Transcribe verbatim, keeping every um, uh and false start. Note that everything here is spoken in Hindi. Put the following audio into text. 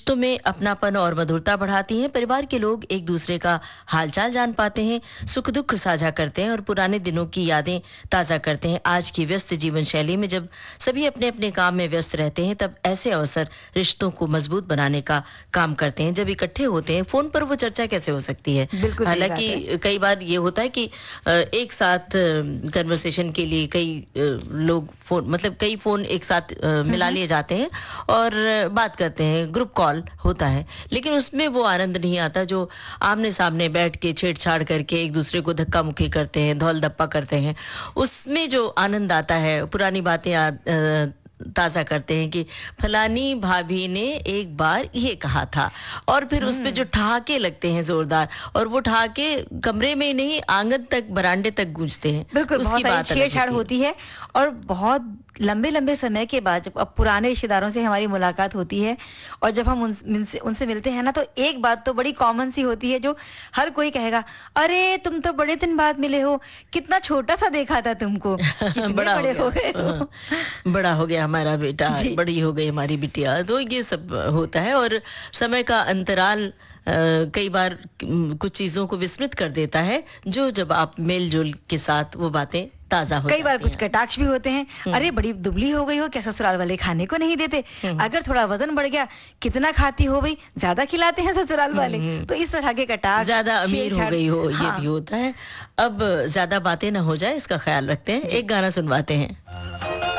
रिश्तों में अपनापन और मधुरता बढ़ाती हैं। परिवार के लोग एक दूसरे का हालचाल जान पाते हैं, सुख दुख साझा करते हैं और पुराने दिनों की यादें ताज़ा करते हैं। आज की व्यस्त जीवन शैली में जब सभी अपने अपने काम में व्यस्त रहते हैं, तब ऐसे अवसर रिश्तों को मजबूत बनाने का काम करते हैं। जब इकट्ठे होते हैं, फोन पर वो चर्चा कैसे हो सकती है। बिल्कुल सही बात है। हालांकि कई बार ये होता है कि अ, एक साथ कन्वर्सेशन के लिए कई अ, लोग फोन मतलब कई फोन एक साथ अ, मिला लिए जाते हैं और बात करते हैं, ग्रुप कॉल होता है, लेकिन उसमें वो आनंद नहीं आता जो आमने सामने बैठ के छेड़छाड़ करके एक दूसरे को धक्का मुक्की करते हैं, धौल धप्पा करते हैं। उसमें जो आनंद आता है, पुरानी बातें याद अ, ताज़ा करते हैं कि फलानी भाभी ने एक बार ये कहा था, और फिर उस पे जो ठहाके लगते हैं जोरदार, और वो ठहाके कमरे में ही नहीं, आंगन तक, बरामदे तक गूंजते हैं। बिल्कुल, बहुत उसकी सारी बात अलग छेड़छाड़ होती है। होती है और बहुत लंबे लंबे समय के बाद जब अब पुराने रिश्तेदारों से हमारी मुलाकात होती है और जब हम उन, उनसे उनसे मिलते हैं ना, तो एक बात तो बड़ी कॉमन सी होती है जो हर कोई कहेगा, अरे तुम तो बड़े दिन बाद मिले हो, कितना छोटा सा देखा था तुमको, कितने बड़ा हो बड़े गया, हो गए हाँ, हो। बड़ा हो गया हमारा बेटा, जी। बड़ी हो गई हमारी बिटिया। तो ये सब होता है और समय का अंतराल अ, कई बार उम, कुछ चीज़ों को विस्मृत कर देता है, जो जब आप मेल-जोल के साथ वो बातें ताज़ा हो कई बार जाती कुछ हैं। कटाक्ष भी होते हैं, अरे हुँ, बड़ी दुबली हो गई हो, क्या ससुराल वाले खाने को नहीं देते, हुँ, अगर थोड़ा वजन बढ़ गया, कितना खाती हो भाई, ज्यादा खिलाते हैं ससुराल हुँ, वाले। हुँ। तो इस तरह के कटाक्ष, ज़्यादा अमीर हो छेड़छाड़। गई हो, ये भी हाँ होता है। अब ज़्यादा बातें ना हो जाए, इसका ख़्याल रखते हैं। जी। एक गाना सुनवाते हैं।